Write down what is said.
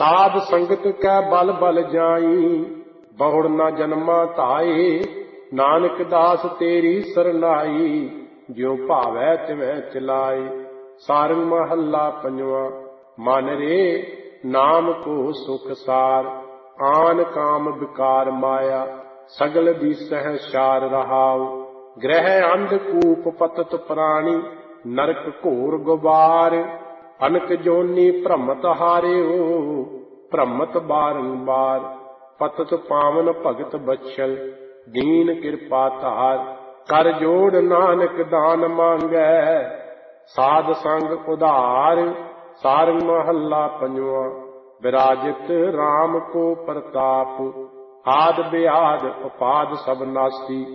ਸਾਧ ਸੰਗਤ ਕੈ ਬਲ ਬਲ ਜਾਈ, ਬਹੁੜ ਨਾ ਜਨਮਾਂ ਧਾਏ। ਨਾਨਕ ਦਾਸ ਤੇਰੀ ਸਰਨਾਈ, ਜਿਉ ਭਾਵੈ ਤਿਵੈ ਚਲਾਏ। ਸਾਰੰਗ ਮਹੱਲਾ ਪੰਜਵਾਂ। ਮਨ ਰੇ ਨਾਮ ਕੋ ਸੁਖ ਸਾਰ, ਆਨ ਕਾਮ ਵਿਕਾਰ ਮਾਇਆ। ਸਗਲ ਦੀਸਹਿ ਸ਼ਾਰ ਰਹਾਉ, ਗ੍ਰਹਿ ਅੰਧ ਕੂਪ ਪਤਤ ਪ੍ਰਾਣੀ। ਨਰਕ ਘੋਰ ਗੁਬਾਰ, ਅਨਕ ਜੋਨੀ ਭ੍ਰਮਤ ਹਾਰਿਓ। ਭ੍ਰਮਤ ਬਾਰੰਬਾਰ, ਪਤਤ ਪਾਵਨ ਭਗਤ ਬਛਲ। ਦੀਨ ਕਿਰਪਾ ਧਾਰ, ਕਰ ਜੋੜ ਨਾਨਕ ਦਾਨ ਮੰਗੈ। ਸਾਧ ਸੰਗ ਉਧਾਰ। ਸਾਰੰਗ ਮਹੱਲਾ ਪੰਜਵਾਂ। ਬਿਰਾਜਿਤ ਰਾਮ ਕੋ ਪ੍ਰਤਾਪ, ਆਦ ਬਿਆਦ ਉਪਾਦ ਸਭ ਨਾਸੀ।